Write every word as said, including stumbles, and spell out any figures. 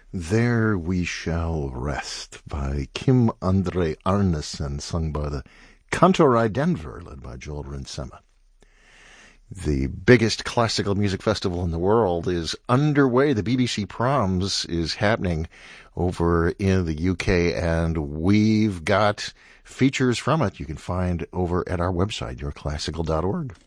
There We Shall Rest by Kim Andre Arnesen, sung by the Kantorei Denver, led by Joel Rinsema. The biggest classical music festival in the world is underway. The B B C Proms is happening over in the U K, and we've got features from it you can find over at our website, your classical dot org.